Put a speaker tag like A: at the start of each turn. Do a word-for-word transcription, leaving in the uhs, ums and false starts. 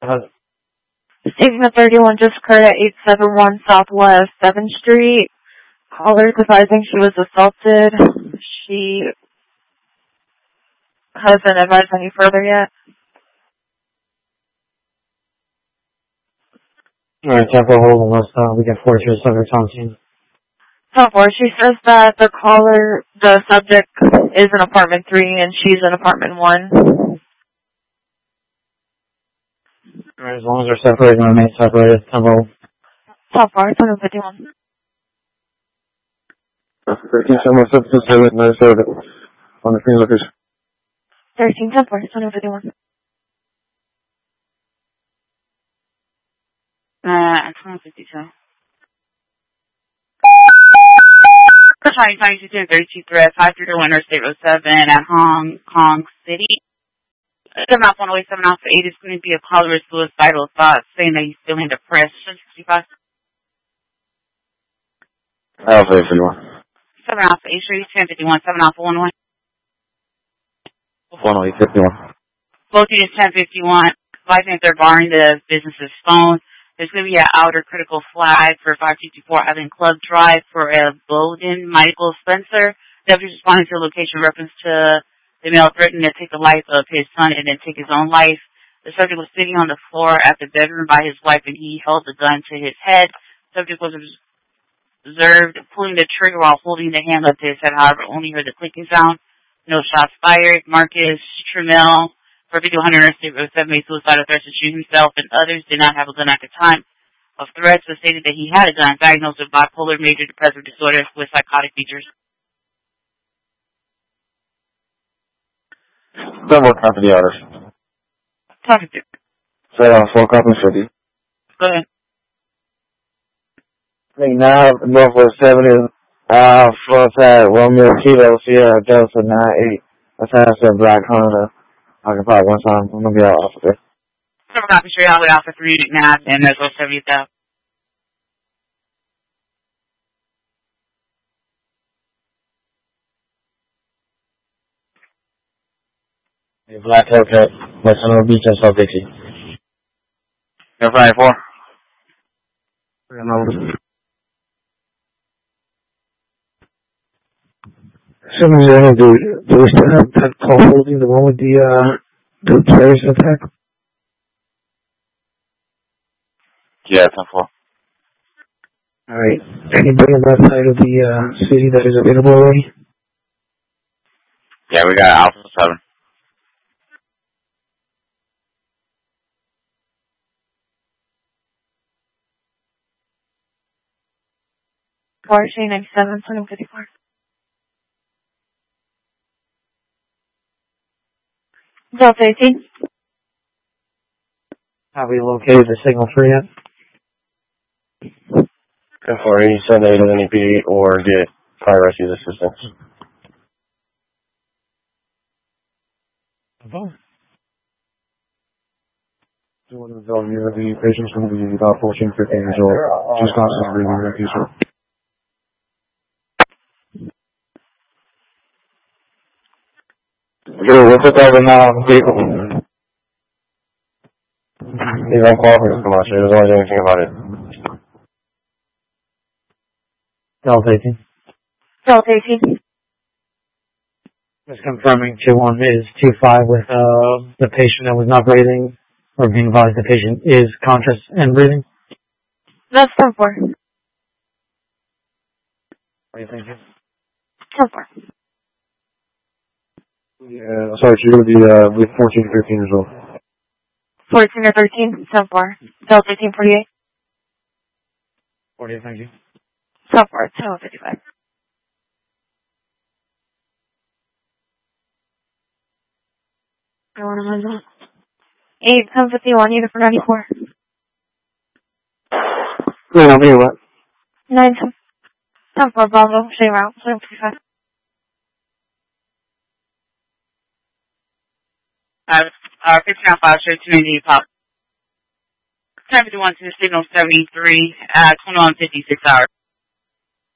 A: Uh,
B: Statement thirty-one just occurred at eight seventy-one Southwest seventh Street. Caller advising she was assaulted. She hasn't advised any further yet.
A: Alright, tempo hold unless uh, we get forced to the subject on scene.
B: So far, she says that the caller, the subject, is in apartment three and she's in apartment one.
A: Alright, as long as they're separated, and remain separated, tempo.
B: So far, it's one fifty-one.
C: thirteen seven seven seven nine seven on the scene location.
B: thirteen ten four, it's one fifty-one.
D: Uh, it's one fifty-two. Trying to two thirty-two threat five three one Interstate Road seven at Hong Kong City. seven off one oh eight, seven off eight is going to be a caller with suicidal thoughts saying that he's feeling depressed. sixty-five.
C: Alpha eight fifty-one.
D: seven off eight, sure, ten fifty-one, seven off one one.
C: one oh eight fifty-one.
D: Both units ten fifty-one. Advising that they're barring the business's phone. There's going to be an outer critical flag for five two two four Island Club Drive for a Bowden Michael Spencer. Deputies responding to a location reference to the male threatening to take the life of his son and then take his own life. The subject was sitting on the floor at the bedroom by his wife and he held the gun to his head. The subject was observed pulling the trigger while holding the hand up to his head, however, only heard the clicking sound. No shots fired. Marcus Tramiel, for fifty-one hundred Interstate Road seven, made suicidal threats to shoot himself and others, did not have a gun at the time of threats, but stated that he had a gun, diagnosed with bipolar major depressive disorder with psychotic features.
C: Double copy the orders.
D: Talking to.
C: Set off four copy city.
D: Go ahead.
C: Now, Northwest seven is uh, front side, Romeo Kilo, Sierra Delta nine eight. That's how I said Black Honda. I can probably one time. I'm going to be out off of there.
D: Seven copy straight all the way off for three now, and there's also seventy thousand.
A: Black haircut, West Honolulu Beach, and South Dixie.
C: Go five four.
E: seven zero, do, do we still have that call holding, the one with the, uh, the terrorist attack?
C: Yeah, ten four.
E: Alright. Anybody on that side of the, uh, city that is available already?
C: Yeah, we got Alpha seven.
B: Four, Shane ninety-seven, seven fifty-four. Delta eighteen.
A: Have we located the signal for yet?
C: ten four, you send A to the N E P or get fire rescue assistance.
A: Above.
C: So what is the value of the patient's going to be about fourteen, fifteen years old. Just constantly breathing very peaceful. Yo, what's up over now? Vehicle. He's on call for this commercial. He doesn't want to do anything about it.
A: Delta eighteen.
B: Delta eighteen.
A: Just confirming two one is two five with uh, the patient that was not breathing, or being advised the patient is conscious and breathing.
B: That's ten four.
A: What do you think?
B: ten four.
C: Yeah, sorry, she would be uh, with fourteen, fifteen years old.
B: fourteen or thirteen, ten four. Delta eighteen forty-eight.
A: What do you think?
B: ten four, ten fifty-five. I want to run that. eight, ten fifty-one, unit for ninety-four.
C: Wait, I'm here, what?
B: nine, ten, ten four, Bravo, same route, seven fifty-five.
D: Uh, uh, fifteen off five, straight to Indy Pop. ten fifty-one to the signal seventy-three, uh, twenty-one fifty-six hours.